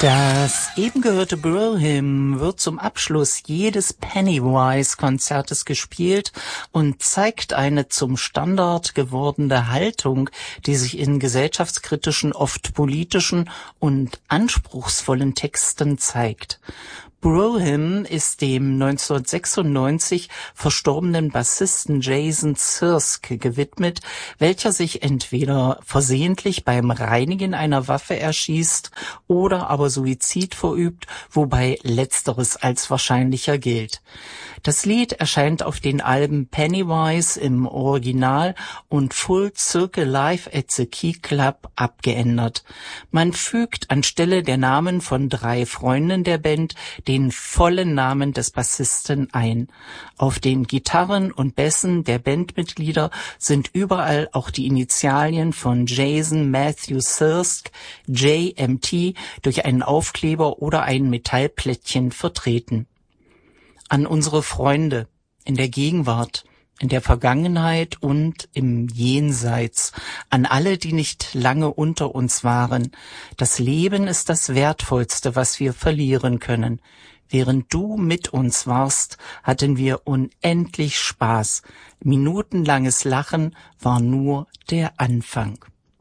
Das eben gehörte Brill-Hymn wird zum Abschluss jedes Pennywise-Konzertes gespielt und zeigt eine zum Standard gewordene Haltung, die sich in gesellschaftskritischen, oft politischen und anspruchsvollen Texten zeigt. Brill-Hymn ist dem 1996 verstorbenen Bassisten Jason Sirsk gewidmet, welcher sich entweder versehentlich beim Reinigen einer Waffe erschießt oder aber Suizid verübt, wobei letzteres als wahrscheinlicher gilt. Das Lied erscheint auf den Alben Pennywise im Original und Full Circle Live at the Key Club abgeändert. Man fügt anstelle der Namen von 3 Freunden der Band den vollen Namen des Bassisten ein. Auf den Gitarren und Bässen der Bandmitglieder sind überall auch die Initialien von Jason Matthew Sirsk, JMT, durch einen Aufkleber oder ein Metallplättchen vertreten. An unsere Freunde in der Gegenwart, in der Vergangenheit und im Jenseits, an alle, die nicht lange unter uns waren. Das Leben ist das Wertvollste, was wir verlieren können. Während du mit uns warst, hatten wir unendlich Spaß. Minutenlanges Lachen war nur der Anfang.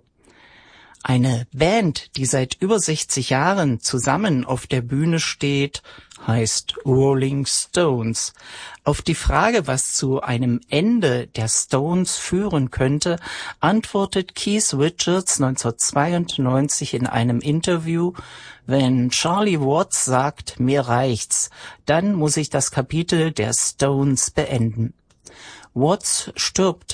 Eine Band, die seit über 60 Jahren zusammen auf der Bühne steht, heißt Rolling Stones. Auf die Frage, was zu einem Ende der Stones führen könnte, antwortet Keith Richards 1992 in einem Interview: Wenn Charlie Watts sagt, mir reicht's, dann muss ich das Kapitel der Stones beenden. Watts stirbt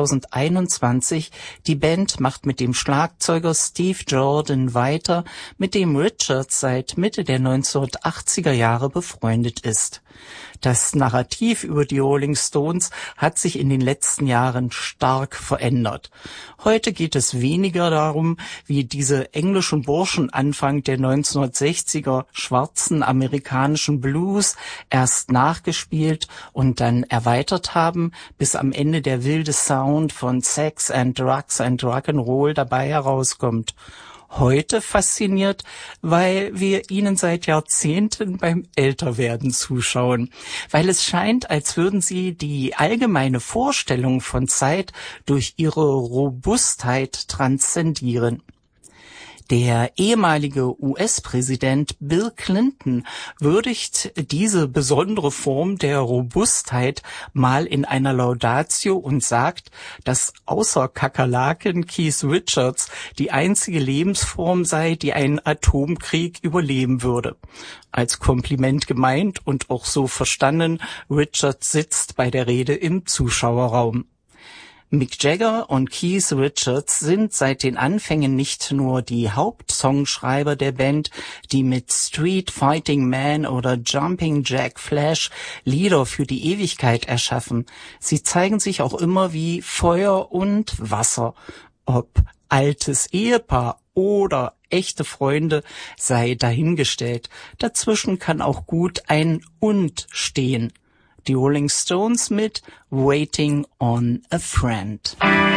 2021. Die Band macht mit dem Schlagzeuger Steve Jordan weiter, mit dem Richards seit Mitte der 1980er Jahre befreundet ist. Das Narrativ über die Rolling Stones hat sich in den letzten Jahren stark verändert. Heute geht es weniger darum, wie diese englischen Burschen Anfang der 1960er schwarzen amerikanischen Blues erst nachgespielt und dann erweitert haben, bis am Ende der wilde Sound von Sex and Drugs and Rock'n'Roll dabei herauskommt. Heute fasziniert, weil wir ihnen seit Jahrzehnten beim Älterwerden zuschauen, weil es scheint, als würden sie die allgemeine Vorstellung von Zeit durch ihre Robustheit transzendieren. Der ehemalige US-Präsident Bill Clinton würdigt diese besondere Form der Robustheit mal in einer Laudatio und sagt, dass außer Kakerlaken Keith Richards die einzige Lebensform sei, die einen Atomkrieg überleben würde. Als Kompliment gemeint und auch so verstanden, Richards sitzt bei der Rede im Zuschauerraum. Mick Jagger und Keith Richards sind seit den Anfängen nicht nur die Hauptsongschreiber der Band, die mit Street Fighting Man oder Jumping Jack Flash Lieder für die Ewigkeit erschaffen. Sie zeigen sich auch immer wie Feuer und Wasser. Ob altes Ehepaar oder echte Freunde sei dahingestellt. Dazwischen kann auch gut ein Und stehen. Die Rolling Stones mit Waiting on a Friend.